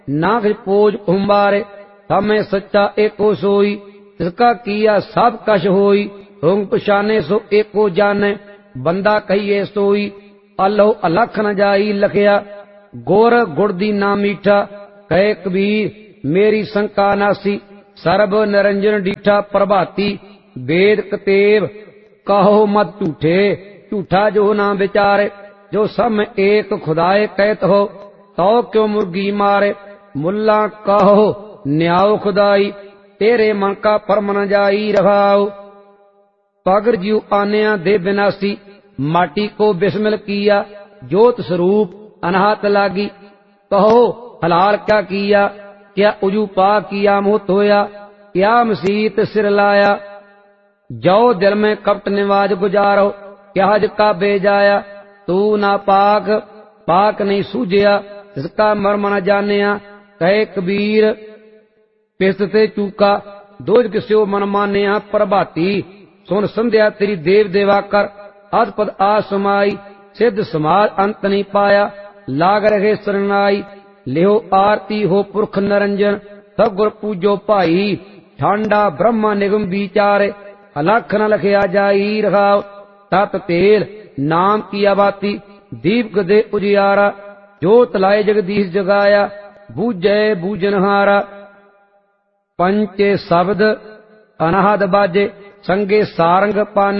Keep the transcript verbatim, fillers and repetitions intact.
ना किछ पोज उम्बारे। हमें सच्चा एको सोई, इसका किया सब कश होई। हुंग पछाने सो एको जाने, बंदा कहिए सोई। अल्लाह अलख न जाई लखिया, गोर गुड़ दी ना मीठा। कहे कबीर मेरी शंका नासी, सर्ब निरंजन डीठा प्रभाती। वेद कतेव कहो मत झूठे, झूठा जो ना विचारे। जो सब एक खुदाए कहत हो, तो क्यों मुर्गी मारे। मुल्ला कहो न्याओ खुदाई, तेरे मन का फर्म न जाई रखाओ। पगर जीव आन्या दे विनाशी, माटी को बिस्मिल किया। ज्योत स्वरूप अनहत लागी, कहो हलाल क्या किया। क्या उजू पा किया मुहत होया, क्या मसीत सिर लाया। जाओ दिल में कपट निवाज गुजारो, क्या हज का बेजाया। तू ना पाक पाक नहीं सूझिया, इसका मर्म न जानिया। कहे कबीर पिसते चूका, दोज किस्यो मन मानिया प्रभाती। सुन संध्या तेरी देव देवा कर, अधपद आसमाई। सिद्ध समाज अंत नहीं पाया, लाग रहे शरणाई। लिहो आरती हो पुरख निरंजन, सब गुर पूजो भाई। ठांडा ब्रह्मा निगम विचारे, अलख न लखिया जाई रखाओ। तत तेल नाम की आबाती, दीपक दे उजियारा। जोत लाए जगदीश जगाया, बूझे बूझनहारा। पंचे शब्द अनहद बाजे, संगे सारंग पानी।